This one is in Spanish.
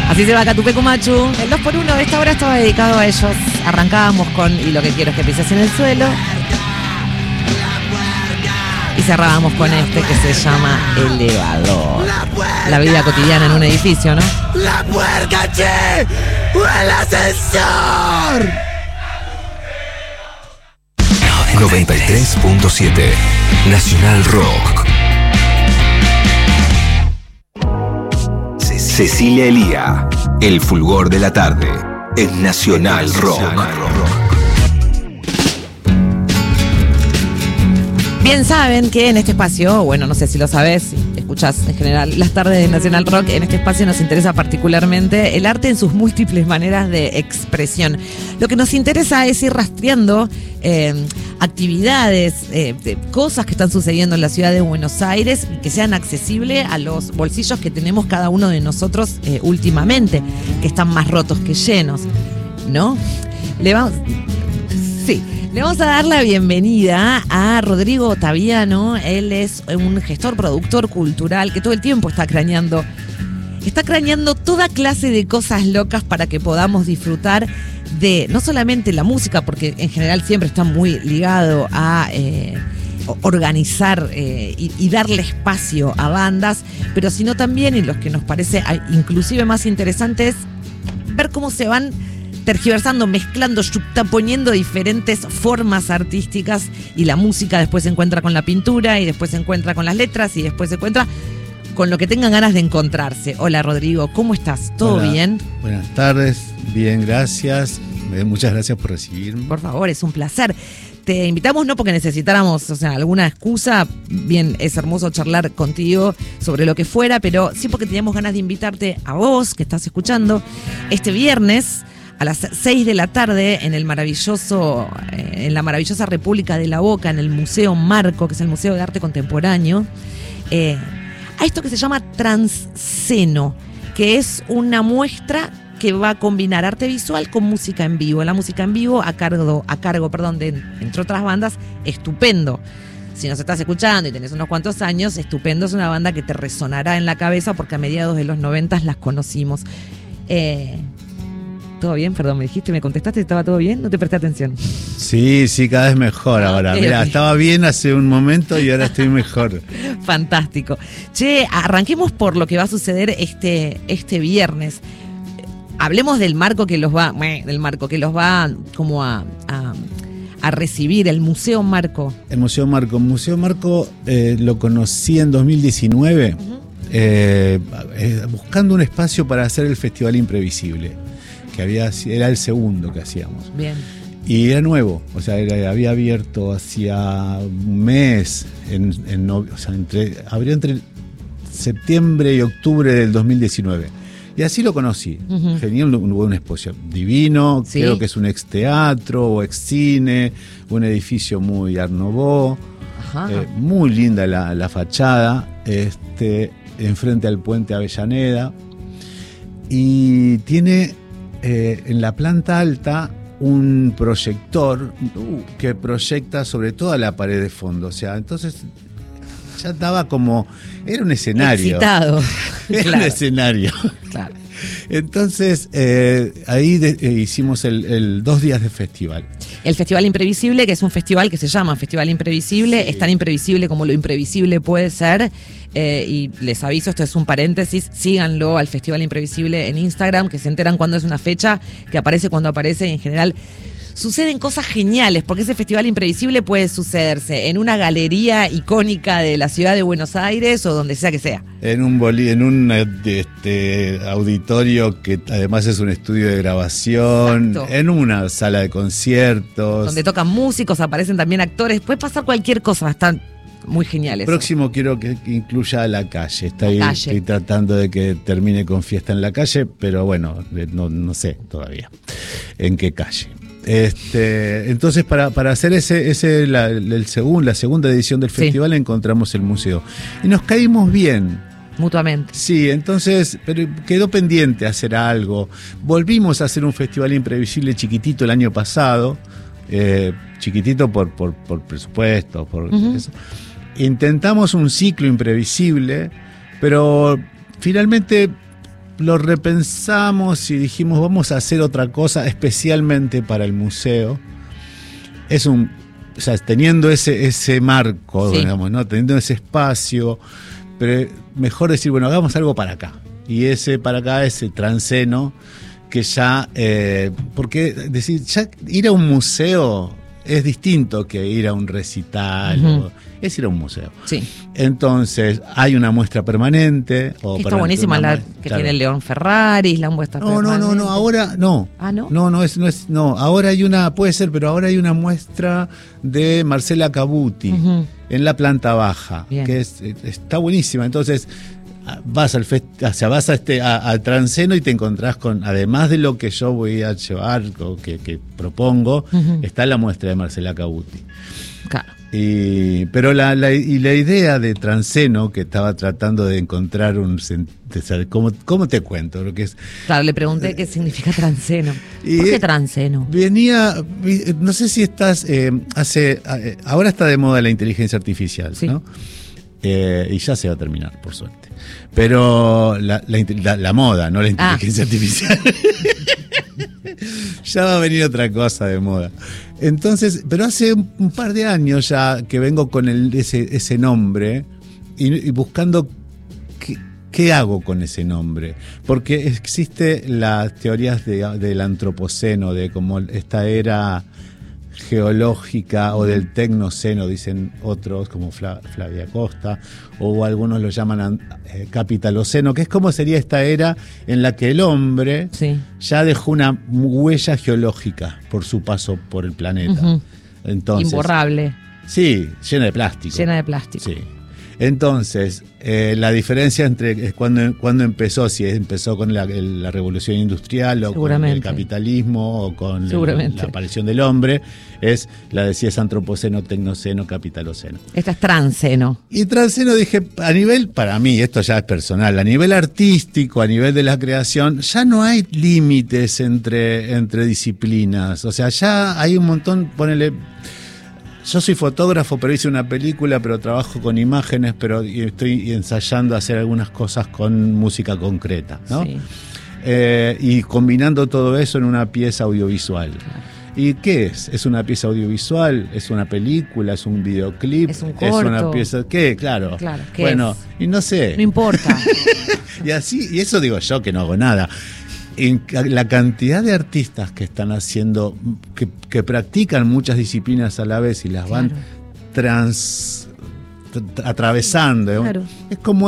Así se va Catupecu Machu. El 2x1 de esta hora estaba dedicado a ellos. Arrancábamos con Y lo que quiero es que pises en el suelo. Y cerrábamos con este que se llama Elevador. La vida cotidiana en un edificio, ¿no? ¡La puerca, che! ¡El ascensor! 93.7 Nacional Rock. Cecilia Elía, el fulgor de la tarde, en Nacional Rock. Bien saben que en este espacio, bueno, no sé si lo sabes, escuchás en general las tardes de Nacional Rock, en este espacio nos interesa particularmente el arte en sus múltiples maneras de expresión. Lo que nos interesa es ir rastreando actividades, cosas que están sucediendo en la ciudad de Buenos Aires y que sean accesibles a los bolsillos que tenemos cada uno de nosotros últimamente, que están más rotos que llenos, ¿no? Le vamos a dar la bienvenida a Rodrigo Ottaviano. Él es un gestor, productor cultural que todo el tiempo está craneando toda clase de cosas locas para que podamos disfrutar de no solamente la música, porque en general siempre está muy ligado a organizar y darle espacio a bandas, pero sino también, y lo que nos parece inclusive más interesante es ver cómo se van tergiversando, mezclando, poniendo diferentes formas artísticas, y la música después se encuentra con la pintura y después se encuentra con las letras y después se encuentra con lo que tengan ganas de encontrarse. Hola Rodrigo, ¿cómo estás? ¿Todo Hola, bien? Buenas tardes, bien, gracias. Muchas gracias por recibirme. Por favor, es un placer. Te invitamos no porque necesitáramos, alguna excusa, bien, es hermoso charlar contigo sobre lo que fuera, pero sí porque teníamos ganas de invitarte a vos, que estás escuchando, este viernes a las 6 de la tarde en en la maravillosa República de la Boca, en el Museo Marco, que es el Museo de Arte Contemporáneo, a esto que se llama Transceno, que es una muestra que va a combinar arte visual con música en vivo. La música en vivo a cargo de, entre otras bandas, Estupendo. Si nos estás escuchando y tenés unos cuantos años, Estupendo es una banda que te resonará en la cabeza porque a mediados de los 90 las conocimos. ¿Todo bien? Perdón, me contestaste, ¿estaba todo bien? No te presté atención. Sí, cada vez mejor ahora. Okay, Mirá, okay. Estaba bien hace un momento y ahora estoy mejor. Fantástico. Che, arranquemos por lo que va a suceder este viernes. Hablemos del marco que los va como a recibir, el Museo Marco. El Museo Marco lo conocí en 2019, buscando un espacio para hacer el Festival Imprevisible, que era el segundo que hacíamos. Bien. Y era nuevo, había abierto hacía un mes, abrió entre septiembre y octubre del 2019. Y así lo conocí. Genial, hubo una exposición divino, ¿sí? Creo que es un ex teatro o ex cine, un edificio muy Art Nouveau, muy linda la fachada, enfrente al puente Avellaneda, y tiene en la planta alta un proyector que proyecta sobre toda la pared de fondo, entonces ya estaba como, era un escenario. Excitado. Era Claro. un escenario. Claro. Entonces, ahí hicimos el 2 días de festival. El Festival Imprevisible, que es un festival que se llama Festival Imprevisible, sí. Es tan imprevisible como lo imprevisible puede ser. Y les aviso, esto es un paréntesis, síganlo al Festival Imprevisible en Instagram, que se enteran cuando es una fecha, que aparece cuando aparece, y en general suceden cosas geniales, porque ese Festival Imprevisible puede sucederse en una galería icónica de la ciudad de Buenos Aires o donde sea que sea. En un auditorio que además es un estudio de grabación. Exacto. En una sala de conciertos. Donde tocan músicos, aparecen también actores, puede pasar cualquier cosa, están muy geniales. Próximo quiero que incluya la calle. Estoy tratando de que termine con Fiesta en la Calle, pero bueno, no sé todavía en qué calle. Entonces para hacer la segunda edición del festival, sí, encontramos el museo y nos caímos bien mutuamente. Sí, entonces, pero quedó pendiente hacer algo. Volvimos a hacer un festival imprevisible chiquitito el año pasado, chiquitito por presupuesto, por eso. Intentamos un ciclo imprevisible, pero finalmente lo repensamos y dijimos, vamos a hacer otra cosa especialmente para el museo. O sea, teniendo ese marco, Sí. digamos, ¿no? Teniendo ese espacio, pero mejor decir, bueno, hagamos algo para acá. Y ese para acá es el Transeno, que ya, porque decir, ya ir a un museo es distinto que ir a un recital, Ujú. es ir a un museo. Sí. Entonces, hay una muestra permanente. Que está buenísima la que tiene el León Ferrari, la muestra permanente. No, ahora no. Ah, ¿no? No, ahora hay una, puede ser, pero ahora hay una muestra de Marcela Cabuti Ujú. en la planta baja, Bien. que está buenísima. Entonces, vas al Transeno y te encontrás con, además de lo que yo voy a llevar o que propongo, Ujú. está está la muestra de Marcela Cabuti. Claro. Pero la idea de Transeno, que estaba tratando de encontrar ¿cómo te cuento? Lo que es, Claro, le pregunté qué significa Transeno. Y- ¿Por qué Transeno? no sé si estás, ahora está de moda la inteligencia artificial, Sí. ¿no? Y ya se va a terminar, por suerte. Pero la moda, no la inteligencia artificial. Ya va a venir otra cosa de moda. Entonces, pero hace un par de años ya que vengo con ese nombre y buscando qué hago con ese nombre. Porque existe las teorías del antropoceno, de como esta era geológica o del tecnoceno, dicen otros como Flavia Costa, o algunos lo llaman capitaloceno, que es como sería esta era en la que el hombre Sí. ya dejó una huella geológica por su paso por el planeta. Ujú. Entonces, Imborrable, sí, llena de plástico. llena de plástico. Sí. Entonces, la diferencia entre cuando empezó, si empezó con la revolución industrial o con Seguramente. el capitalismo o con Seguramente. la aparición del hombre, es la de si es antropoceno, tecnoceno, capitaloceno. Esta es Transeno. Y Transeno, dije, a nivel, para mí, esto ya es personal, a nivel artístico, a nivel de la creación, ya no hay límites entre disciplinas. O sea, ya hay un montón, ponele. Yo soy fotógrafo, pero hice una película, pero trabajo con imágenes, pero estoy ensayando a hacer algunas cosas con música concreta, ¿no? Sí. Y combinando todo eso en una pieza audiovisual. ¿Y qué es? ¿Es una pieza audiovisual? ¿Es una película? ¿Es un videoclip? ¿Es un ¿Es una corto? pieza? ¿Qué? Claro. Claro, ¿qué bueno, es? y no sé. No importa. Y así, y eso digo yo que no hago nada. En la cantidad de artistas que están haciendo, que practican muchas disciplinas a la vez y las van Claro. atravesando. Claro. Es como